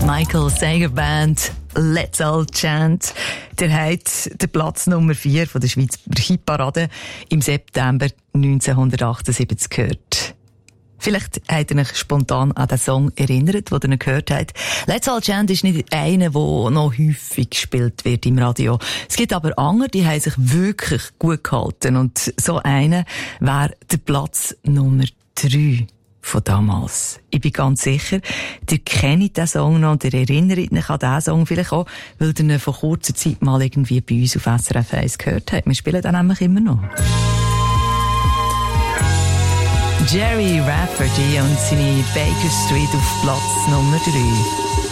Michael Sager Band, Let's All Chant. Der hat den Platz Nummer 4 von der Schweizer Hitparade im September 1978 gehört. Vielleicht habt ihr euch spontan an den Song erinnert, den ihr gehört habt. Let's All Chant ist nicht einer, der noch häufig gespielt wird im Radio. Es gibt aber andere, die haben sich wirklich gut gehalten. Und so einer wäre der Platz Nummer 3 von damals. Ich bin ganz sicher, ihr kennt den Song noch und ihr erinnert euch an diesen Song vielleicht auch, weil ihr ihn vor kurzer Zeit mal irgendwie bei uns auf SRF 1 gehört habt. Wir spielen den nämlich immer noch. Jerry Rafferty und seine Baker Street auf Platz Nummer 3.